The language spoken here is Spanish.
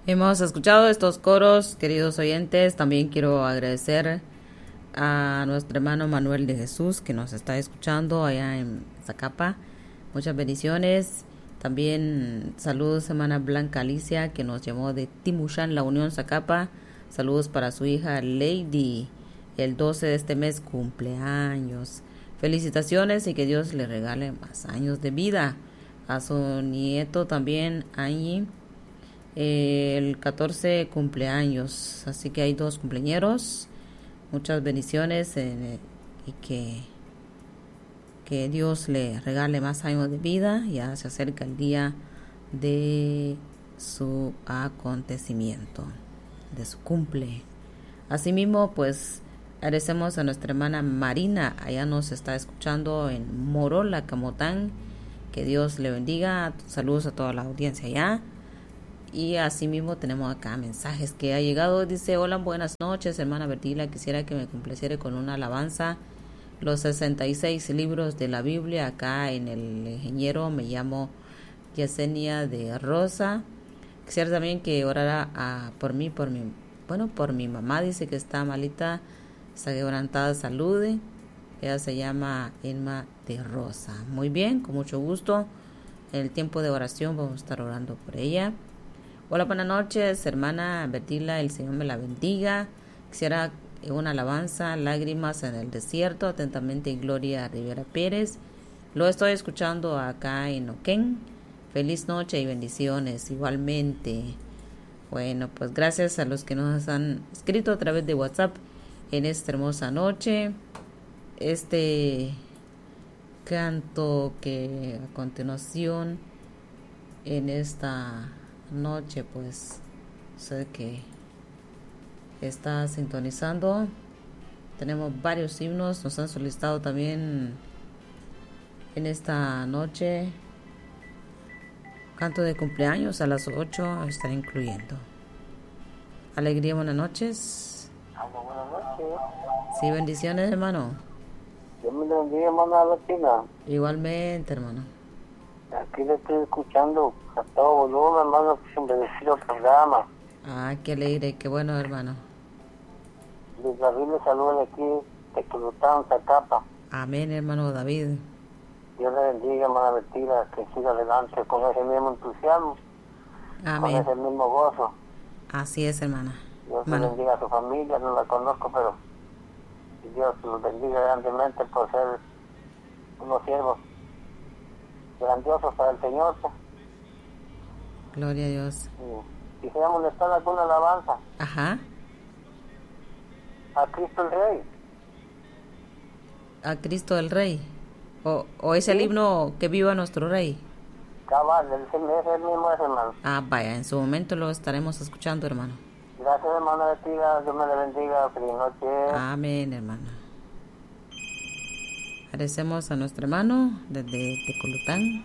Hemos escuchado estos coros, queridos oyentes. También quiero agradecer a nuestro hermano Manuel de Jesús que nos está escuchando allá en Zacapa. Muchas bendiciones. También saludos hermana Blanca Alicia que nos llamó de Timuchán, la Unión Zacapa. Saludos para su hija Lady. El 12 de este mes cumpleaños. Felicitaciones y que Dios le regale más años de vida. A su nieto también, Angie. El 14 cumpleaños. Así que hay 2 cumpleañeros. Muchas bendiciones y que Dios le regale más años de vida. Ya se acerca el día de su acontecimiento, de su cumple. Asimismo, pues agradecemos a nuestra hermana Marina, allá nos está escuchando en Morola, Camotán. Que Dios le bendiga. Saludos a toda la audiencia allá. Y asimismo tenemos acá mensajes que ha llegado. Dice: hola, buenas noches, hermana Bertila. Quisiera que me complaciera con una alabanza. Los 66 libros de la Biblia. Acá en el ingeniero me llamo Yesenia de Rosa. Quisiera también que orara por mí, por mi mamá. Dice que está malita, está quebrantada de salud. Ella se llama Emma de Rosa. Muy bien, con mucho gusto. En el tiempo de oración vamos a estar orando por ella. Hola, buenas noches, hermana Bertila, el Señor me la bendiga. Quisiera una alabanza, Lágrimas en el Desierto, atentamente Gloria Rivera Pérez. Lo estoy escuchando acá en Oquén. Feliz noche y bendiciones igualmente. Bueno, pues gracias a los que nos han escrito a través de WhatsApp en esta hermosa noche. Este canto que a continuación en esta noche pues sé que está sintonizando. Tenemos varios himnos, nos han solicitado también en esta noche canto de cumpleaños a las 8 estaré incluyendo. Alegría, buenas noches. Buenas noches. Sí, bendiciones, hermano. Dios me bendiga, hermana Latina. Igualmente, hermano. Aquí le estoy escuchando a todo volumen, hermano, sin decir el programa. Ah, qué alegre, qué bueno, hermano. Luis David le saluda aquí de Culután, Zacapa. Amén, hermano David. Dios le bendiga, hermana Bettina, que siga adelante con ese mismo entusiasmo, Amén. con ese mismo gozo. Así es, hermana. Dios le bendiga a su familia, no la conozco, pero Dios los bendiga grandemente por ser unos siervos grandiosos para el Señor. Gloria a Dios. Quisiéramos estar alguna alabanza. Ajá. A Cristo el Rey. A Cristo el Rey. O es el himno que viva nuestro Rey. Cabal, es el mismo, hermano. Ah, vaya, en su momento lo estaremos escuchando, hermano. Gracias, hermano Bettina. Dios me le bendiga. Feliz noche. Amén, hermano. Agradecemos a nuestro hermano desde Tecolután.